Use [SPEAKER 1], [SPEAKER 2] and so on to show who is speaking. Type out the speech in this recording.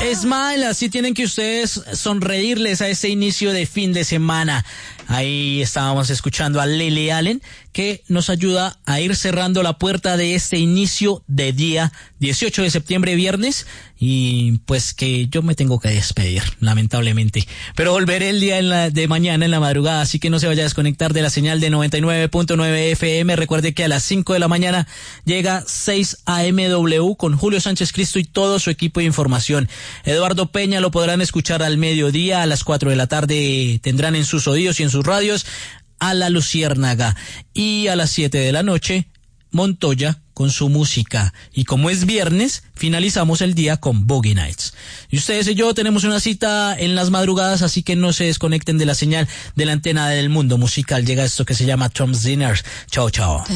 [SPEAKER 1] Smile, así tienen que ustedes sonreírles a este inicio de fin de semana. Ahí estábamos escuchando a Lily Allen, que nos ayuda a ir cerrando la puerta de este inicio de día 18 de septiembre, viernes, y pues que yo me tengo que despedir, lamentablemente. Pero volveré el día de mañana en la madrugada, así que no se vaya a desconectar de la señal de 99.9 FM. Recuerde que a las 5 de la mañana llega 6 AMW con Julio Sánchez Cristo y todo su equipo de información. Eduardo Peña lo podrán escuchar al mediodía, a las 4 de la tarde tendrán en sus oídos y en sus radios a La Luciérnaga, y a las 7 de la noche Montoya con su música. Y como es viernes, finalizamos el día con Boogie Nights. Y ustedes y yo tenemos una cita en las madrugadas, así que no se desconecten de la señal de la antena del mundo musical. Llega esto que se llama Tom's Dinner. Chao, chao.